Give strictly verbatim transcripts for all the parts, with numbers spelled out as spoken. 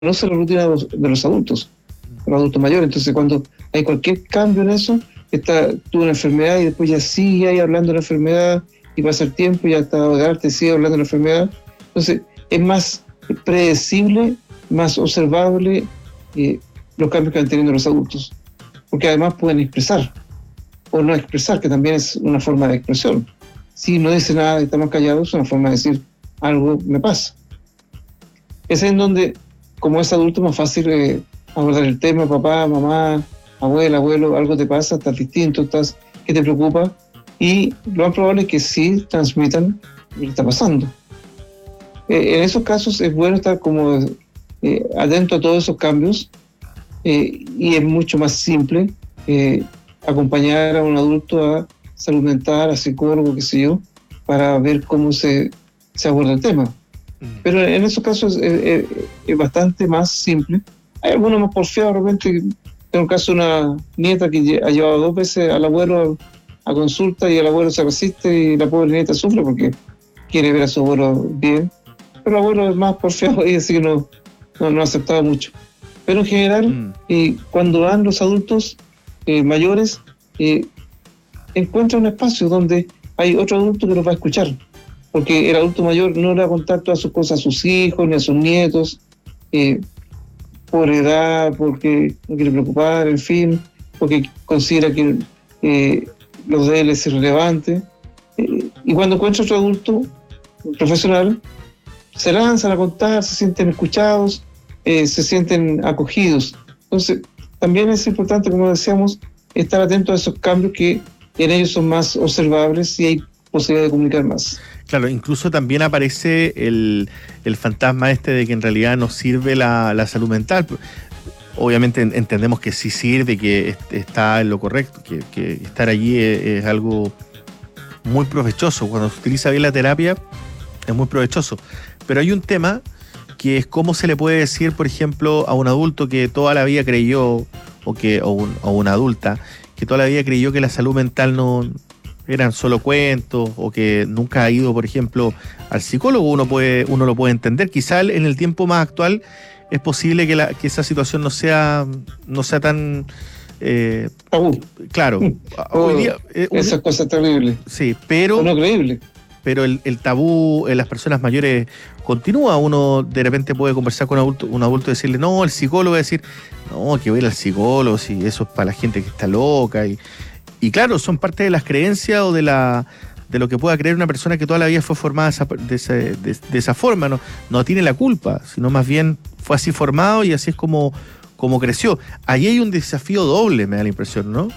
conoce la rutina de los, de los adultos, de los adultos mayores. Entonces, cuando hay cualquier cambio en eso, está, tuvo una enfermedad y después ya sigue ahí hablando de la enfermedad y pasa el tiempo y ya está de edad, te sigue hablando de la enfermedad. Entonces, es más predecible, más observable eh, los cambios que van teniendo los adultos, porque además pueden expresar o no expresar, que también es una forma de expresión. Si no dice nada y está más callado, es una forma de decir algo me pasa. Es en donde, como es adulto, es más fácil eh, abordar el tema: papá, mamá, abuela, abuelo, algo te pasa, estás distinto, estás, ¿qué te preocupa? Y lo más probable es que sí transmitan lo que está pasando. Eh, en esos casos es bueno estar como eh, atento a todos esos cambios eh, y es mucho más simple eh, acompañar a un adulto a salud mental, a psicólogo, qué sé yo, para ver cómo se, se aborda el tema. Pero en esos casos es, es, es bastante más simple. Hay algunos más porfiados, de repente. Tengo un caso de una nieta que ha llevado dos veces al abuelo a, a consulta y el abuelo se resiste y la pobre nieta sufre porque quiere ver a su abuelo bien. Pero el abuelo es más porfiado y así que no, no, no ha aceptado mucho. Pero en general, mm. eh, cuando van los adultos eh, mayores, eh, encuentran un espacio donde hay otro adulto que los va a escuchar, porque el adulto mayor no le da contacto a sus cosas, a sus hijos ni a sus nietos, eh, por edad, porque no quiere preocupar, en fin, porque considera que eh, los de él es irrelevante. Eh, y cuando encuentra otro adulto profesional, se lanzan a contar, se sienten escuchados, eh, se sienten acogidos. Entonces, también es importante, como decíamos, estar atento a esos cambios que en ellos son más observables y hay posibilidad de comunicar más. Claro, incluso también aparece el, el fantasma este de que en realidad no sirve la, la salud mental. Obviamente entendemos que sí sirve, que está en lo correcto, que, que estar allí es, es algo muy provechoso. Cuando se utiliza bien la terapia es muy provechoso. Pero hay un tema que es cómo se le puede decir, por ejemplo, a un adulto que toda la vida creyó, o, que, o, un, o una adulta, que toda la vida creyó que la salud mental no eran solo cuentos, o que nunca ha ido, por ejemplo, al psicólogo. Uno puede, uno lo puede entender. Quizá en el tiempo más actual es posible que, la, que esa situación no sea, no sea tan eh, uh, claro. Oh, hoy día, eh, esa un, cosa terrible. Sí, pero o no creíble. Pero el, el tabú en las personas mayores continúa. Uno de repente puede conversar con un adulto, un adulto y decirle, no, el psicólogo, decir, no, que voy a ir al psicólogo, si eso es para la gente que está loca. Y, y claro, son parte de las creencias o de la de lo que pueda creer una persona que toda la vida fue formada esa, de, esa, de, de esa forma. No, no tiene la culpa, sino más bien fue así formado y así es como, como creció. Ahí hay un desafío doble, me da la impresión, ¿no?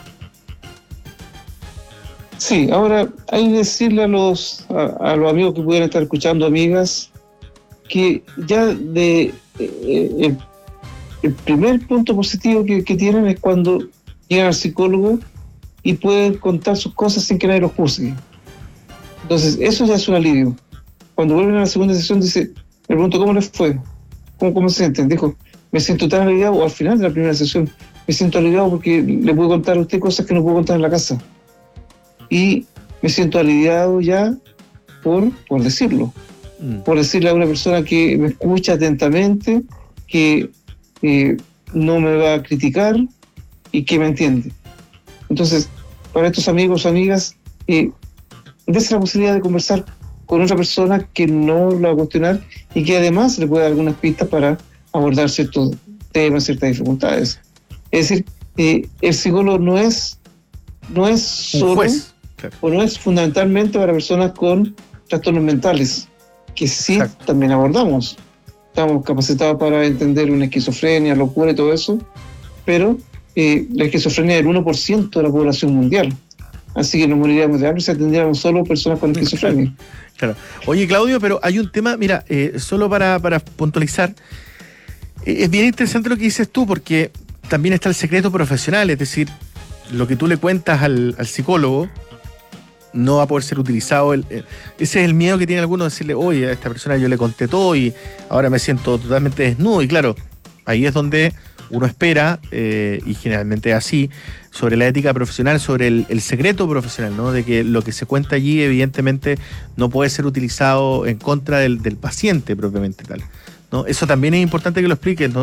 Sí, ahora hay que decirle a los, a, a los amigos que pudieran estar escuchando, amigas, que ya de eh, el, el primer punto positivo que, que tienen es cuando llegan al psicólogo y pueden contar sus cosas sin que nadie los juzgue. Entonces, eso ya es un alivio. Cuando vuelven a la segunda sesión, dice, me pregunto, ¿cómo les fue? ¿Cómo, cómo se sienten? Dijo, me siento tan aliviado, o al final de la primera sesión, me siento aliviado porque le puedo contar a usted cosas que no puedo contar en la casa. Y me siento aliviado ya por, por decirlo, mm. por decirle a una persona que me escucha atentamente, que eh, no me va a criticar y que me entiende. Entonces, para estos amigos o amigas, eh, dése la posibilidad de conversar con otra persona que no la va a cuestionar y que además le puede dar algunas pistas para abordar ciertos temas, ciertas dificultades. Es decir, eh, el psicólogo no es, no es solo... Claro. O no es fundamentalmente para personas con trastornos mentales, que sí Exacto. también abordamos. Estamos capacitados para entender una esquizofrenia, locura y todo eso, pero eh, la esquizofrenia es el uno por ciento de la población mundial. Así que nos moriríamos de hambre si atendiéramos solo personas con esquizofrenia. Claro. Oye, Claudio, pero hay un tema, mira, eh, solo para, para puntualizar, eh, es bien interesante lo que dices tú, porque también está el secreto profesional, es decir, lo que tú le cuentas al, al psicólogo no va a poder ser utilizado. El, el, ese es el miedo que tiene algunos, decirle, oye, a esta persona yo le conté todo y ahora me siento totalmente desnudo. Y claro, ahí es donde uno espera, eh, y generalmente es así, sobre la ética profesional, sobre el, el secreto profesional, ¿no? De que lo que se cuenta allí evidentemente no puede ser utilizado en contra del, del paciente propiamente tal. ¿no? Eso también es importante que lo expliques, ¿no?